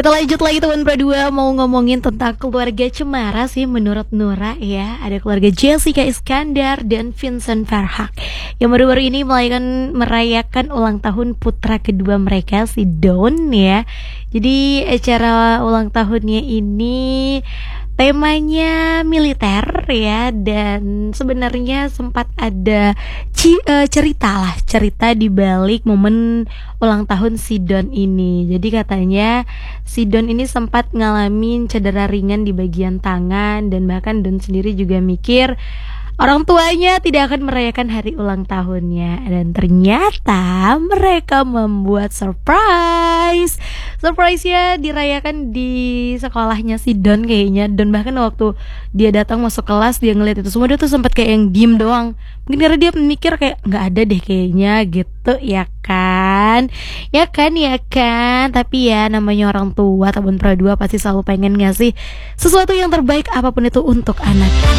Kita lanjut lagi teman berdua, mau ngomongin tentang keluarga cemara sih menurut Nura ya. Ada keluarga Jessica Iskandar dan Vincent Farhaq yang baru-baru ini merayakan ulang tahun putra kedua mereka si Don ya. Jadi acara ulang tahunnya ini temanya militer ya, dan sebenarnya sempat ada cerita di balik momen ulang tahun si Don ini. Jadi katanya si Don ini sempat ngalamin cedera ringan di bagian tangan, dan bahkan Don sendiri juga mikir orang tuanya tidak akan merayakan hari ulang tahunnya. Dan ternyata mereka membuat surprise-nya dirayakan di sekolahnya si Don kayaknya. Don bahkan waktu dia datang masuk kelas, dia ngeliat itu semua, dia tuh sempat kayak yang diem doang. Mungkin karena dia mikir kayak nggak ada deh kayaknya gitu ya kan. Tapi ya namanya orang tua, tahun perdua pasti selalu pengen ngasih sesuatu yang terbaik apapun itu untuk anak.